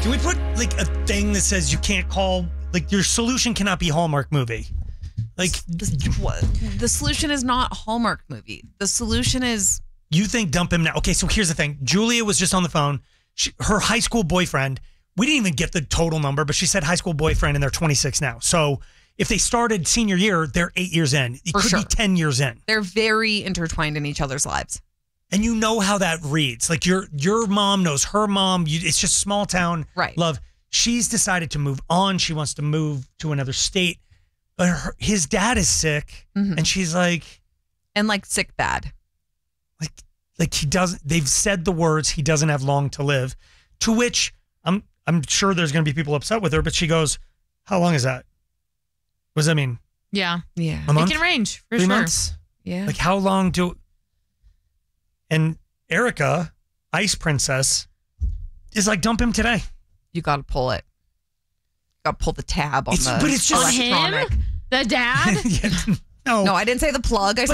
Can we put like a thing that says you can't call, like your solution cannot be Hallmark movie? Like the solution is not Hallmark movie. The solution is you think dump him now. Okay, so here's the thing. Julia was just on the phone. Her high school boyfriend, we didn't even get the total number, but she said high school boyfriend and they're 26 now. So if they started senior year, they're 8 years in. It could be 10 years in. They're very intertwined in each other's lives. And you know how that reads. Like your mom knows her mom. It's just small town love. She's decided to move on. She wants to move to another state. But his dad is sick. And she's like... And like sick bad. Like he doesn't... They've said the words, he doesn't have long to live. To which I'm sure there's going to be people upset with her. But she goes, how long is that? What does that mean? Yeah. A month? It can range for 3 sure. months? Yeah. Like how long do... And Erica, Ice Princess, is like, dump him today. You got to pull it. You got to pull the tab on But it's just on him? The dad? No. No, I didn't say the plug. I said